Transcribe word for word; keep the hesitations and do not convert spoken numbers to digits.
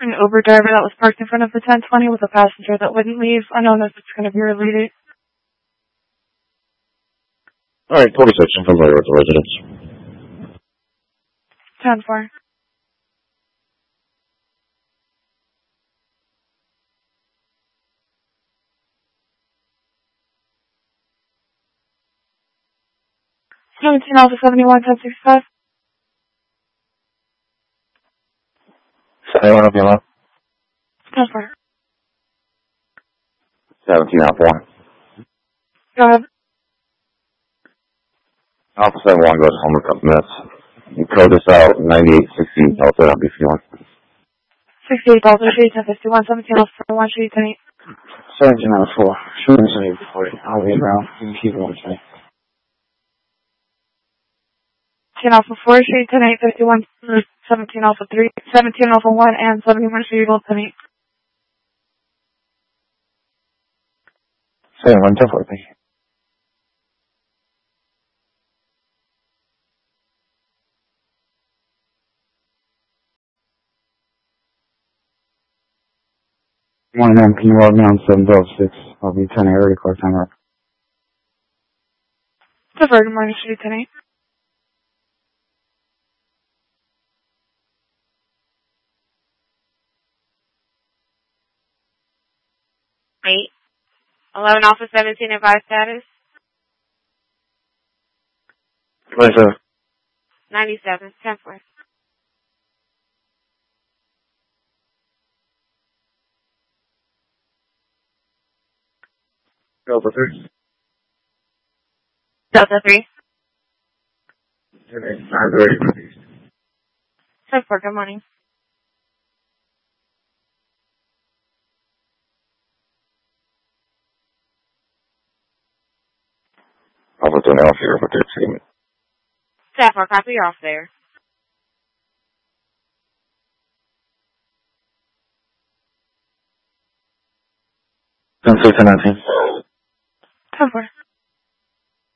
An Uber driver that was parked in front of the ten twenty with a passenger that wouldn't leave. Unknown if it's going to be related. Alright, forty-six, I'm familiar with the residence. ten four. seventeen Alpha seventy-one, ten sixty-five. seventy-one of you left. ten four. seventeen Alpha one. Go ahead. Alpha seventy-one goes home in a couple minutes. You code this out, ninety-eight sixty Delta, I'll be feeling. sixty-eight Delta, shade ten fifty-one, seventeen Alpha seventy-one, shade ten eight. seventeen Alpha four. Shooting seventy forty. I'll be around. You can keep it with me. seventeen Alpha four, shade ten eight, fifty-one, seventeen Alpha three, seventeen Alpha one, and seventy-one, shade ten eight. seventy-one, ten four, thank you. One M, can you log me on seven twelve six? I'll be ten area car timer. Deferred, good morning, shade ten eight. eight. eleven Alpha seventeen, advised status. twenty-seven. ninety-seven, ten four. Delta three. Delta three. ten eight, nine thirty. ten four, good morning. I'll put an off here, but they're seeing it. Staff, our copy off there. ten six, nineteen. ten four.